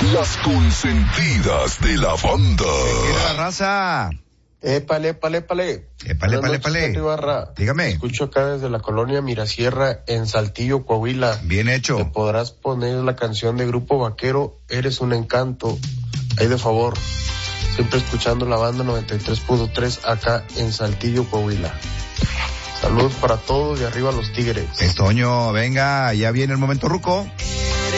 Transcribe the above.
Las consentidas de la banda. ¿Qué la raza? Épale. Épale. Dígame. Escucho acá desde la colonia Mirasierra en Saltillo, Coahuila. Bien hecho. ¿Te podrás poner la canción de Grupo Vaquero, Eres un Encanto? Ahí de favor. Siempre escuchando la banda 93.3 acá en Saltillo, Coahuila. Saludos para todos y arriba los Tigres. Toño, venga, ya viene el momento ruco.